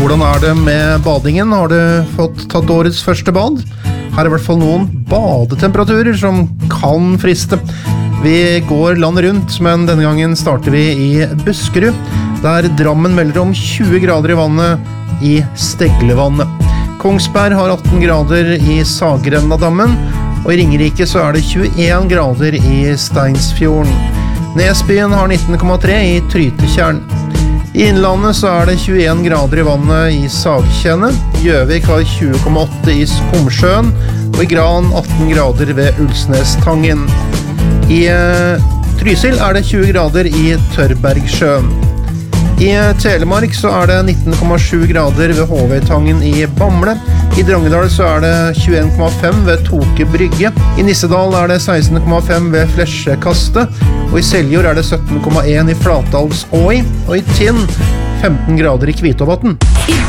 Hvordan det med badingen? Har du fått tatt årets første bad? Her I hvert fall noen badetemperaturer som kan friste. Vi går landet rundt, men denne gangen starter vi I Buskerud, der Drammen melder om 20 grader I vannet I Steglevannet. Kongsberg har 18 grader I Sagrennadammen, og I Ringerike så det 21 grader I Steinsfjorden. Nesbyen har 19,3 I Trytetjern. I Innlandet så det 21 grader I vannet I Sagkjenne. Gjøvik har 20,8 I Skomsjøen, og I Gran 18 grader ved Ulsnestangen. I Trysil det 20 grader I Tørbergsjøen. I Telemark så det 19,7 grader ved Håvøytangen I Bamble. I Drangedal så det 21,5 ved Toke Brygge. I Nissedal det 16,5 ved Flesjekastet. Og I Seljord det 17,1 I Flatdalsåi. Og I Tinn 15 grader I Kvitåvatn.